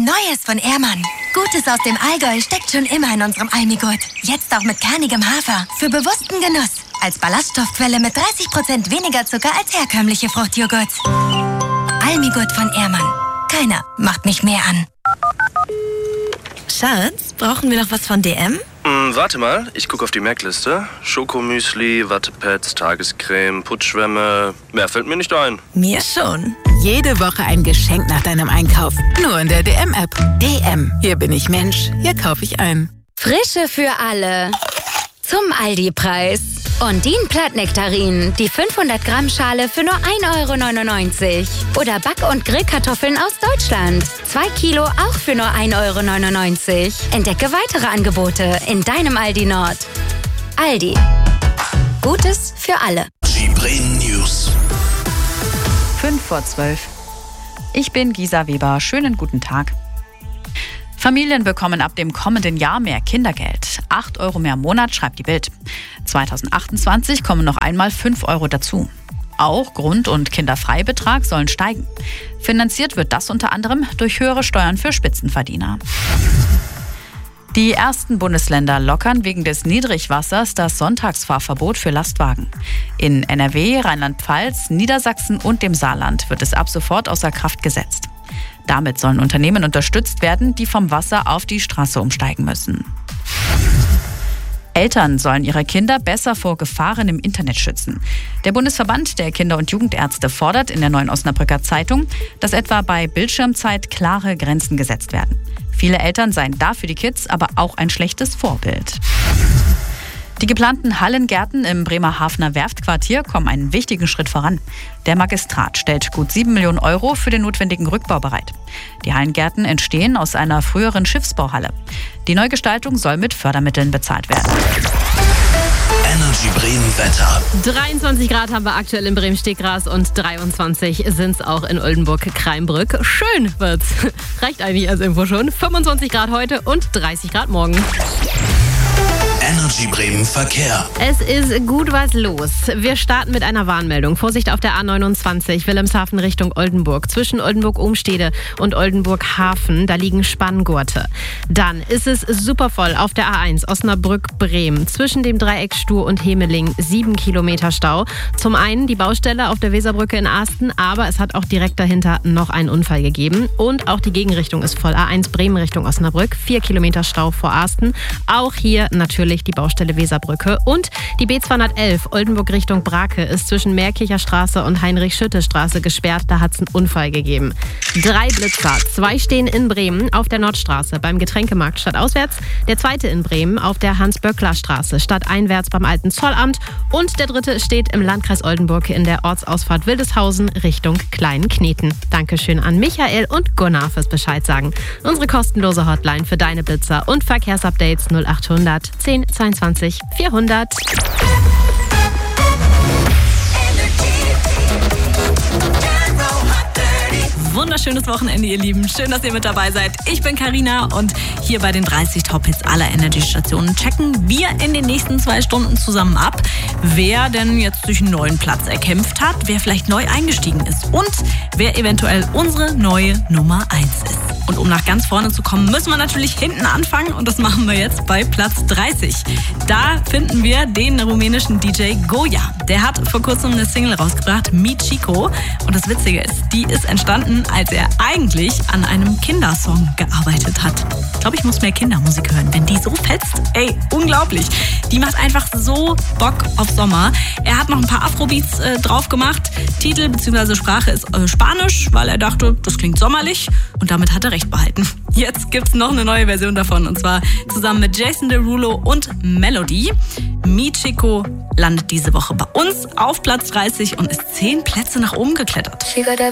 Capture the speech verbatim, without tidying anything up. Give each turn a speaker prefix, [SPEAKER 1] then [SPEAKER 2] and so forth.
[SPEAKER 1] Neues von Ehrmann. Gutes aus dem Allgäu steckt schon immer in unserem Almigurt. Jetzt auch mit kernigem Hafer. Für bewussten Genuss. Als Ballaststoffquelle mit dreißig Prozent weniger Zucker als herkömmliche Fruchtjoghurts. Almigurt von Ehrmann. Keiner macht mich mehr an.
[SPEAKER 2] Schatz, brauchen wir noch was von D M?
[SPEAKER 3] Hm, warte mal, ich gucke auf die Merkliste. Schokomüsli, Wattepads, Tagescreme, Putzschwämme. Mehr fällt mir nicht ein.
[SPEAKER 2] Mir schon.
[SPEAKER 4] Jede Woche ein Geschenk nach deinem Einkauf. Nur in der D M-App. D M. Hier bin ich Mensch. Hier kaufe ich ein.
[SPEAKER 5] Frische für alle. Zum Aldi-Preis. Ondin-Plattnektarinen, die fünfhundert Gramm Schale für nur ein Euro neunundneunzig. Oder Back- und Grillkartoffeln aus Deutschland. zwei Kilo auch für nur ein Euro neunundneunzig. Entdecke weitere Angebote in deinem Aldi Nord. Aldi. Gutes für alle.
[SPEAKER 6] Bremen News.
[SPEAKER 7] Fünf vor zwölf. Ich bin Gisa Weber. Schönen guten Tag. Familien bekommen ab dem kommenden Jahr mehr Kindergeld. acht Euro mehr im Monat, schreibt die Bild. zweitausendachtundzwanzig kommen noch einmal fünf Euro dazu. Auch Grund- und Kinderfreibetrag sollen steigen. Finanziert wird das unter anderem durch höhere Steuern für Spitzenverdiener. Die ersten Bundesländer lockern wegen des Niedrigwassers das Sonntagsfahrverbot für Lastwagen. In N R W, Rheinland-Pfalz, Niedersachsen und dem Saarland wird es ab sofort außer Kraft gesetzt. Damit sollen Unternehmen unterstützt werden, die vom Wasser auf die Straße umsteigen müssen. Eltern sollen ihre Kinder besser vor Gefahren im Internet schützen. Der Bundesverband der Kinder- und Jugendärzte fordert in der Neuen Osnabrücker Zeitung, dass etwa bei Bildschirmzeit klare Grenzen gesetzt werden. Viele Eltern seien da für die Kids aber auch ein schlechtes Vorbild. Die geplanten Hallengärten im Bremerhavener Werftquartier kommen einen wichtigen Schritt voran. Der Magistrat stellt gut sieben Millionen Euro für den notwendigen Rückbau bereit. Die Hallengärten entstehen aus einer früheren Schiffsbauhalle. Die Neugestaltung soll mit Fördermitteln bezahlt werden.
[SPEAKER 6] Energy Bremen Wetter.
[SPEAKER 8] dreiundzwanzig Grad haben wir aktuell in Bremen-Stegraß und dreiundzwanzig sind es auch in Oldenburg-Kraimbrück. Schön wird's. Reicht eigentlich als Info schon. fünfundzwanzig Grad heute und dreißig Grad morgen.
[SPEAKER 6] Energy Bremen Verkehr.
[SPEAKER 8] Es ist gut was los. Wir starten mit einer Warnmeldung. Vorsicht auf der A neunundzwanzig, Wilhelmshaven Richtung Oldenburg. Zwischen Oldenburg-Ohmstede und Oldenburg-Hafen, da liegen Spanngurte. Dann ist es super voll auf der A eins, Osnabrück-Bremen. Zwischen dem Dreieck Stur und Hemeling, sieben Kilometer Stau. Zum einen die Baustelle auf der Weserbrücke in Asten, aber es hat auch direkt dahinter noch einen Unfall gegeben. Und auch die Gegenrichtung ist voll. A eins Bremen Richtung Osnabrück, vier Kilometer Stau vor Asten. Auch hier natürlich die Baustelle Weserbrücke. Und die B zweihundertelf Oldenburg Richtung Brake ist zwischen Meerkircher Straße und Heinrich-Schütte-Straße gesperrt. Da hat es einen Unfall gegeben. Drei Blitzer. Zwei stehen in Bremen auf der Nordstraße beim Getränkemarkt stadtauswärts. Der zweite in Bremen auf der Hans-Böckler-Straße stadteinwärts beim alten Zollamt. Und der dritte steht im Landkreis Oldenburg in der Ortsausfahrt Wildeshausen Richtung Kleinkneten. Dankeschön an Michael und Gunnar fürs Bescheid sagen. Unsere kostenlose Hotline für deine Blitzer und Verkehrsupdates null achthundert zehn zweiundzwanzig vierhundert.
[SPEAKER 9] Wunderschönes Wochenende, ihr Lieben. Schön, dass ihr mit dabei seid. Ich bin Carina und hier bei den dreißig Top-Hits aller Energy-Stationen checken wir in den nächsten zwei Stunden zusammen ab, wer denn jetzt sich einen neuen Platz erkämpft hat, wer vielleicht neu eingestiegen ist und wer eventuell unsere neue Nummer eins ist. Und um nach ganz vorne zu kommen, müssen wir natürlich hinten anfangen und das machen wir jetzt bei Platz dreißig. Da finden wir den rumänischen D J Goya. Der hat vor kurzem eine Single rausgebracht, Mi Chico. Und das Witzige ist, die ist entstanden, als er eigentlich an einem Kindersong gearbeitet hat. Ich glaube, ich muss mehr Kindermusik hören, wenn die so fetzt. Ey, unglaublich. Die macht einfach so Bock auf Sommer. Er hat noch ein paar Afrobeats äh, drauf gemacht. Titel bzw. Sprache ist äh, Spanisch, weil er dachte, das klingt sommerlich. Und damit hat er recht behalten. Jetzt gibt's noch eine neue Version davon. Und zwar zusammen mit Jason Derulo und Melody. Mi Chico landet diese Woche bei uns auf Platz dreißig und ist zehn Plätze nach oben geklettert.